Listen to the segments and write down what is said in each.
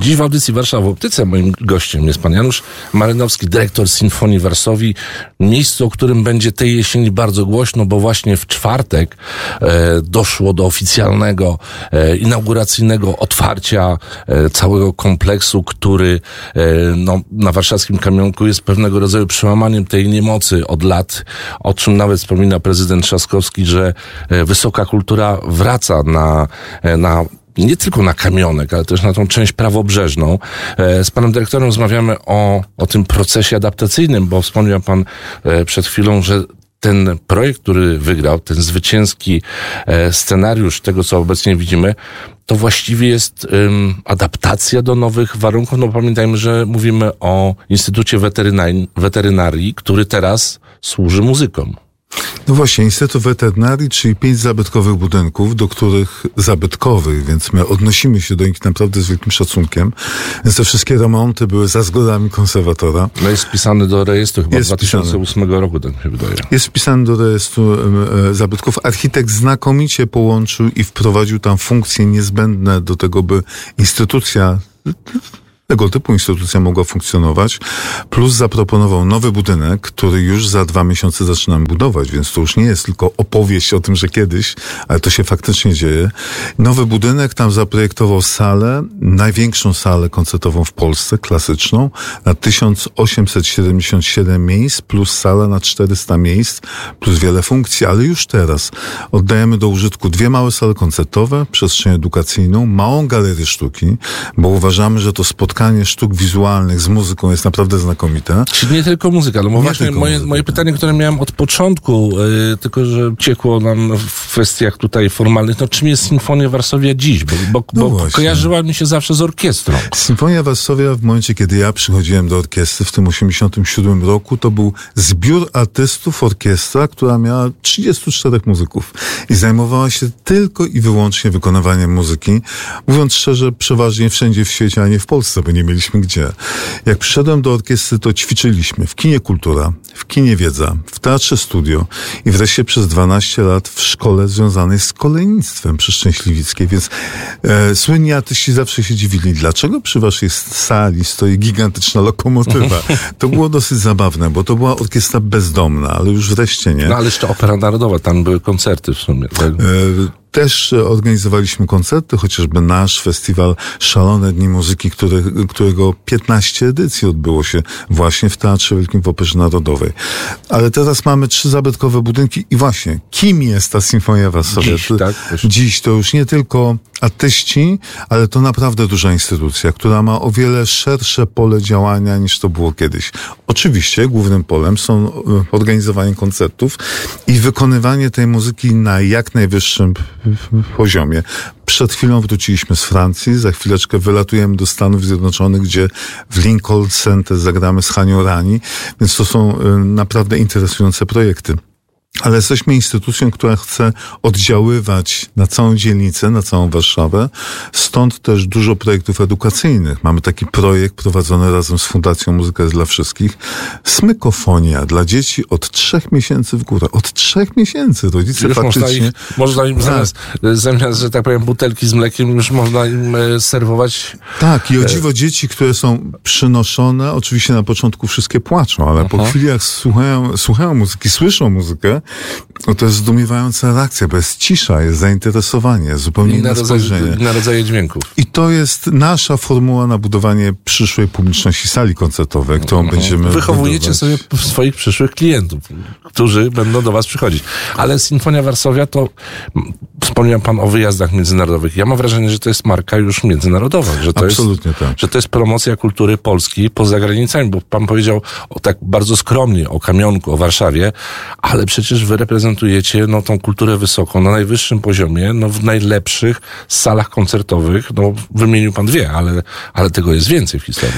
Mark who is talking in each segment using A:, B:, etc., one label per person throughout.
A: Dziś w audycji Warszawa w Optyce moim gościem jest pan Janusz Marynowski, dyrektor Sinfonii Varsovii. Miejsce, o którym będzie tej jesieni bardzo głośno, bo właśnie w czwartek doszło do oficjalnego, inauguracyjnego otwarcia całego kompleksu, który na warszawskim Kamionku jest pewnego rodzaju przełamaniem tej niemocy od lat, o czym nawet wspomina prezydent Trzaskowski, że wysoka kultura wraca na nie tylko na Kamionek, ale też na tą część prawobrzeżną. Z panem dyrektorem rozmawiamy o tym procesie adaptacyjnym, bo wspomniał pan przed chwilą, że ten projekt, który wygrał, ten zwycięski scenariusz tego, co obecnie widzimy, to właściwie jest adaptacja do nowych warunków. No pamiętajmy, że mówimy o Instytucie Weterynarii, który teraz służy muzykom.
B: No właśnie, Instytut Weterynarii, czyli 5 zabytkowych budynków, do których zabytkowych, więc my odnosimy się do nich naprawdę z wielkim szacunkiem. Więc te wszystkie remonty były za zgodami konserwatora.
A: No jest wpisany do rejestru chyba 2008 roku, tak mi się wydaje.
B: Jest wpisany do rejestru zabytków. Architekt znakomicie połączył i wprowadził tam funkcje niezbędne do tego, by tego typu instytucja mogła funkcjonować, plus zaproponował nowy budynek, który już za 2 miesiące zaczynamy budować, więc to już nie jest tylko opowieść o tym, że kiedyś, ale to się faktycznie dzieje. Nowy budynek, tam zaprojektował salę, największą salę koncertową w Polsce, klasyczną, na 1877 miejsc, plus sala na 400 miejsc, plus wiele funkcji, ale już teraz oddajemy do użytku 2 małe sale koncertowe, przestrzeń edukacyjną, małą galerię sztuki, bo uważamy, że to spotkanie sztuk wizualnych z muzyką jest naprawdę znakomite.
A: Czyli nie tylko muzyka, no bo właśnie moje pytanie, które miałem od początku, tylko że ciekło nam w kwestiach tutaj formalnych, no czym jest Sinfonia Varsovia dziś? Bo kojarzyła mi się zawsze z orkiestrą.
B: Sinfonia Varsovia w momencie, kiedy ja przychodziłem do orkiestry w tym 87 roku, to był zbiór artystów, orkiestra, która miała 34 muzyków i zajmowała się tylko i wyłącznie wykonywaniem muzyki. Mówiąc szczerze, przeważnie wszędzie w świecie, a nie w Polsce, bo nie mieliśmy gdzie. Jak przyszedłem do orkiestry, to ćwiczyliśmy w kinie Kultura, w kinie Wiedza, w Teatrze Studio i wreszcie przez 12 lat w szkole związanej z kolejnictwem przy Szczęśliwickiej, więc słynni artyści zawsze się dziwili, dlaczego przy waszej sali stoi gigantyczna lokomotywa. To było dosyć zabawne, bo to była orkiestra bezdomna, ale już wreszcie nie.
A: No ale jeszcze Opera Narodowa, tam były koncerty w sumie. Tak?
B: Też organizowaliśmy koncerty, chociażby nasz festiwal Szalone Dni Muzyki, którego 15 edycji odbyło się właśnie w Teatrze Wielkim w Operze Narodowej. Ale teraz mamy 3 zabytkowe budynki i właśnie, kim jest ta Sinfonia Varsovia? Dziś to już nie tylko artyści, ale to naprawdę duża instytucja, która ma o wiele szersze pole działania niż to było kiedyś. Oczywiście głównym polem są organizowanie koncertów i wykonywanie tej muzyki na jak najwyższym poziomie. Przed chwilą wróciliśmy z Francji, za chwileczkę wylatujemy do Stanów Zjednoczonych, gdzie w Lincoln Center zagramy z Hanią Rani, więc to są naprawdę interesujące projekty. Ale jesteśmy instytucją, która chce oddziaływać na całą dzielnicę, na całą Warszawę. Stąd też dużo projektów edukacyjnych. Mamy taki projekt prowadzony razem z Fundacją Muzyka jest dla wszystkich. Smykofonia dla dzieci od 3 miesięcy w górę. Od 3 miesięcy rodzice
A: już
B: faktycznie...
A: Można im zamiast, że tak powiem, butelki z mlekiem, już można im serwować...
B: Tak, i o dziwo dzieci, które są przynoszone, oczywiście na początku wszystkie płaczą, ale po chwili jak słuchają muzyki, słyszą muzykę, no to jest zdumiewająca reakcja, bo jest cisza, jest zainteresowanie, jest zupełnie inne spojrzenie.
A: Inne rodzaje dźwięków.
B: I to jest nasza formuła na budowanie przyszłej publiczności sali koncertowej, którą będziemy
A: wychowujecie
B: budować.
A: sobie swoich przyszłych klientów, którzy będą do was przychodzić. Ale Sinfonia Varsovia to, wspomniał pan o wyjazdach międzynarodowych. Ja mam wrażenie, że to jest marka już międzynarodowa. Że to
B: absolutnie tak.
A: Że to jest promocja kultury polskiej poza granicami, bo pan powiedział tak bardzo skromnie o Kamionku, o Warszawie, ale przecież wy reprezentujecie tą kulturę wysoką, na najwyższym poziomie, w najlepszych salach koncertowych. Wymienił pan 2, ale tego jest więcej w historii.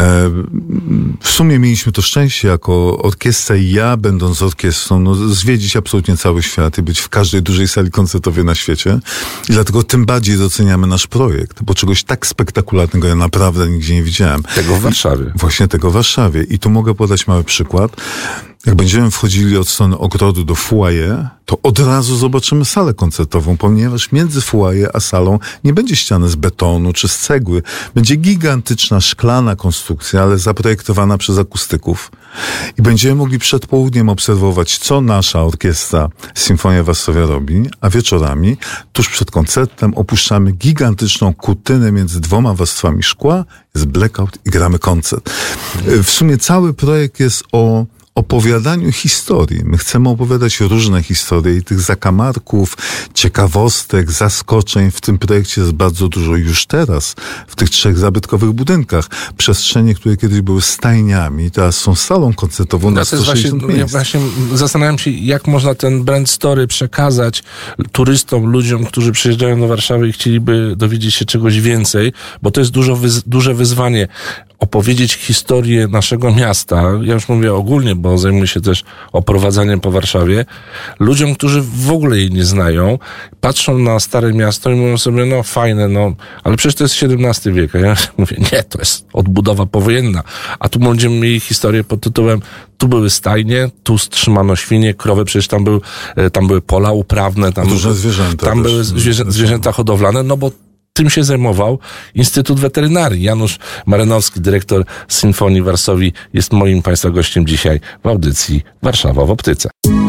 B: W sumie mieliśmy to szczęście jako orkiestra i ja, będąc orkiestrą, zwiedzić absolutnie cały świat i być w każdej dużej sali koncertowej na świecie. I dlatego tym bardziej doceniamy nasz projekt, bo czegoś tak spektakularnego ja naprawdę nigdzie nie widziałem.
A: Tego w Warszawie.
B: Właśnie tego w Warszawie. I tu mogę podać mały przykład. Jak będziemy wchodzili od strony ogrodu do foyer, to od razu zobaczymy salę koncertową, ponieważ między foyer a salą nie będzie ściany z betonu czy z cegły. Będzie gigantyczna, szklana konstrukcja, ale zaprojektowana przez akustyków. I będziemy mogli przed południem obserwować, co nasza orkiestra Sinfonia Warszawia robi, a wieczorami, tuż przed koncertem, opuszczamy gigantyczną kurtynę między dwoma warstwami szkła, jest blackout i gramy koncert. W sumie cały projekt jest o opowiadaniu historii. My chcemy opowiadać różne historie i tych zakamarków, ciekawostek, zaskoczeń w tym projekcie jest bardzo dużo już teraz. W tych 3 zabytkowych budynkach. Przestrzenie, które kiedyś były stajniami, teraz są salą koncertową na 160 miejsc.
A: Ja właśnie zastanawiam się, jak można ten brand story przekazać turystom, ludziom, którzy przyjeżdżają do Warszawy i chcieliby dowiedzieć się czegoś więcej, bo to jest duże wyzwanie. Opowiedzieć historię naszego miasta, ja już mówię ogólnie, bo zajmuję się też oprowadzaniem po Warszawie, ludziom, którzy w ogóle jej nie znają, patrzą na Stare Miasto i mówią sobie, no fajne, no, ale przecież to jest XVII wiek. A ja mówię, nie, to jest odbudowa powojenna. A tu będziemy mieli historię pod tytułem, tu były stajnie, tu trzymano świnie, krowy, przecież tam były pola uprawne, tam były zwierzęta hodowlane, no bo tym się zajmował Instytut Weterynarii. Janusz Marynowski, dyrektor Sinfonii Warszawii, jest moim Państwa gościem dzisiaj w audycji Warszawa w Optyce.